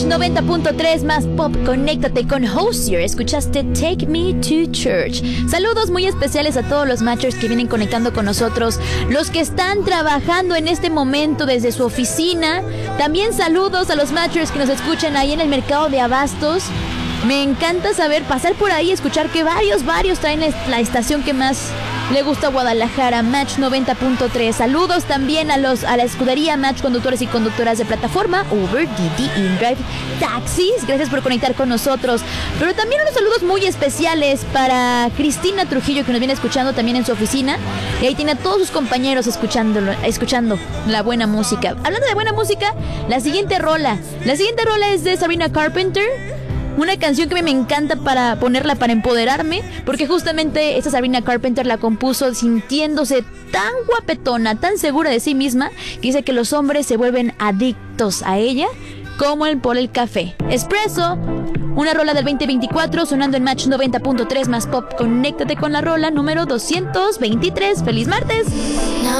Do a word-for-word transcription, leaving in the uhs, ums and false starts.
Match noventa punto tres más pop, conéctate con Hozier. Escuchaste Take Me to Church. Saludos muy especiales a todos los Matchers que vienen conectando con nosotros, los que están trabajando en este momento desde su oficina. También saludos a los Matchers que nos escuchan ahí en el mercado de abastos. Me encanta saber, pasar por ahí, escuchar que varios, varios traen la estación que más le gusta a Guadalajara, Match noventa punto tres. Saludos también a los a la escudería Match, conductores y conductoras de plataforma, Uber, Didi, InDrive, taxis. Gracias por conectar con nosotros. Pero también unos saludos muy especiales para Cristina Trujillo, que nos viene escuchando también en su oficina. Y ahí tiene a todos sus compañeros escuchándolo, escuchando la buena música. Hablando de buena música, la siguiente rola. La siguiente rola es de Sabrina Carpenter. Una canción que a mí me encanta para ponerla para empoderarme, porque justamente esta Sabrina Carpenter la compuso sintiéndose tan guapetona, tan segura de sí misma, que dice que los hombres se vuelven adictos a ella como el por el café. Espresso, una rola del veinte veinticuatro sonando en Match noventa punto tres más pop. Conéctate con la rola número doscientos veintitrés. ¡Feliz martes!